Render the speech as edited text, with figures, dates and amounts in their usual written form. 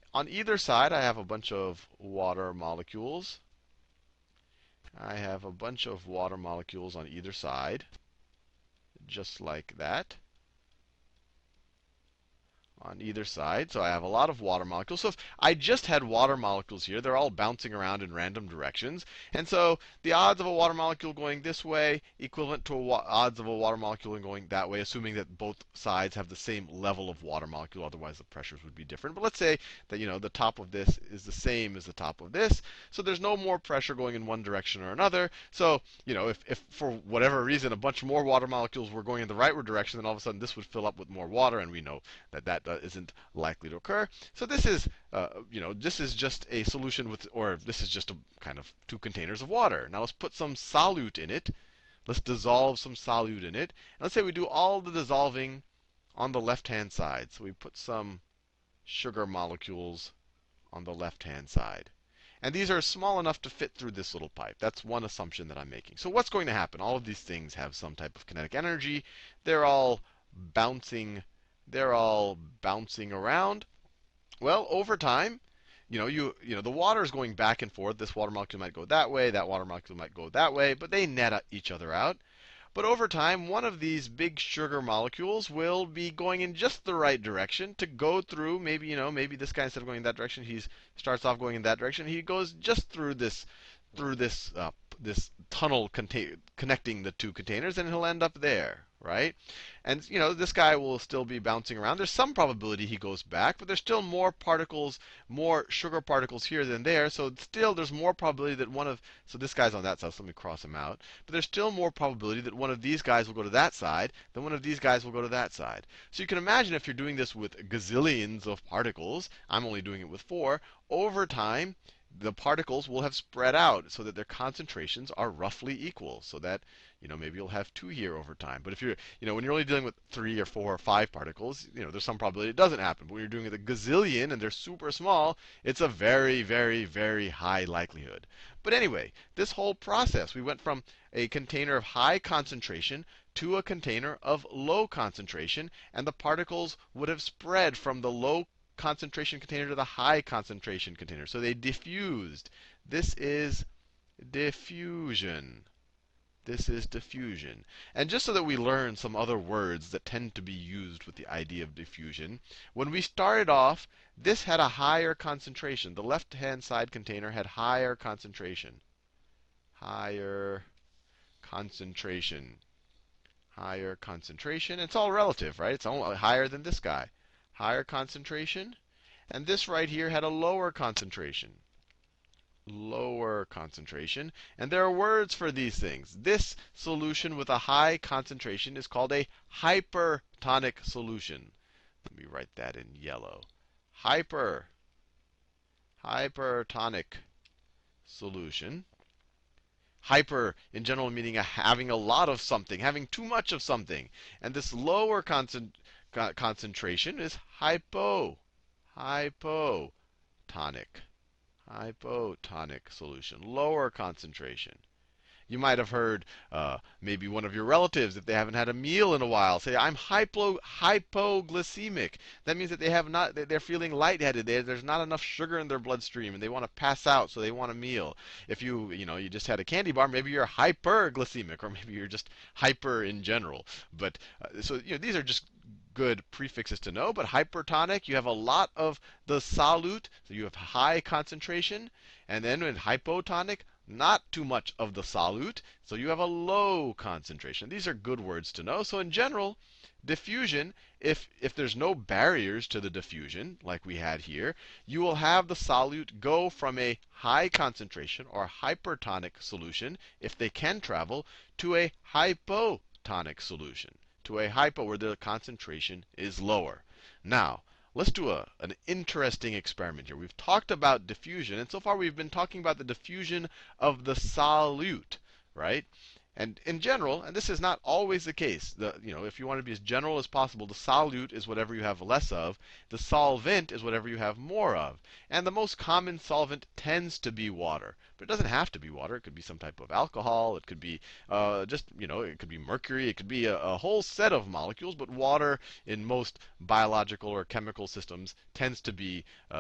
On either side, I have a bunch of water molecules. I have a bunch of water molecules on either side, just like that. On either side. So I have a lot of water molecules. So if I just had water molecules here, they're all bouncing around in random directions. And so the odds of a water molecule going this way equivalent to odds of a water molecule going that way, assuming that both sides have the same level of water molecule. Otherwise, the pressures would be different. But let's say that the top of this is the same as the top of this. So there's no more pressure going in one direction or another. So if for whatever reason a bunch more water molecules were going in the rightward direction, then all of a sudden this would fill up with more water, and we know that that isn't likely to occur. So this is, this is just a solution with, or this is just a kind of two containers of water. Now let's put some solute in it. Let's dissolve some solute in it. And let's say we do all the dissolving on the left-hand side. So we put some sugar molecules on the left-hand side. And these are small enough to fit through this little pipe. That's one assumption that I'm making. So what's going to happen? All of these things have some type of kinetic energy. They're all bouncing they're all bouncing around. Well, over time, the water is going back and forth. This water molecule might go that way, that water molecule might go that way, but they net each other out. But over time, one of these big sugar molecules will be going in just the right direction to go through. Maybe this guy, instead of going in that direction, he starts off going in that direction. He goes just through this tunnel connecting the two containers, and he'll end up there, right? And this guy will still be bouncing around. There's some probability he goes back, but there's still more particles, more sugar particles here than there. So still, there's more probability that so this guy's on that side. So let me cross him out. But there's still more probability that one of these guys will go to that side than one of these guys will go to that side. So you can imagine if you're doing this with gazillions of particles. I'm only doing it with 4. Over time, the particles will have spread out so that their concentrations are roughly equal. So that maybe you'll have 2 here over time. But if when you're only dealing with 3 or 4 or 5 particles, there's some probability it doesn't happen. But when you're doing it a gazillion and they're super small, it's a very, very, very high likelihood. But anyway, this whole process, we went from a container of high concentration to a container of low concentration, and the particles would have spread from the low concentration container to the high concentration container. So they diffused. This is diffusion. This is diffusion. And just so that we learn some other words that tend to be used with the idea of diffusion, when we started off, this had a higher concentration. The left-hand side container had higher concentration. Higher concentration. Higher concentration. It's all relative, right? It's only higher than this guy. Higher concentration. And this right here had a lower concentration. Lower concentration. And there are words for these things. This solution with a high concentration is called a hypertonic solution. Let me write that in yellow. Hypertonic solution. Hyper, in general, meaning having a lot of something, having too much of something. And this lower concentration is hypotonic. Hypotonic solution. Lower concentration. You might have heard maybe one of your relatives, if they haven't had a meal in a while, say, "I'm hypoglycemic." That means that they're feeling lightheaded. There's not enough sugar in their bloodstream, and they want to pass out, so they want a meal. If you just had a candy bar, maybe you're hyperglycemic, or maybe you're just hyper in general. But so these are just good prefixes to know. But hypertonic, you have a lot of the solute, so you have high concentration. And then in hypotonic, not too much of the solute, so you have a low concentration. These are good words to know. So in general, diffusion, if there's no barriers to the diffusion, like we had here, you will have the solute go from a high concentration or hypertonic solution, if they can travel, to a hypotonic solution. To a hypo, where the concentration is lower. Now, let's do an interesting experiment here. We've talked about diffusion, and so far we've been talking about the diffusion of the solute, right? And in general, and this is not always the case, if you want to be as general as possible, the solute is whatever you have less of. The solvent is whatever you have more of. And the most common solvent tends to be water. But it doesn't have to be water. It could be some type of alcohol. It could be it could be mercury. It could be a whole set of molecules. But water, in most biological or chemical systems, tends to be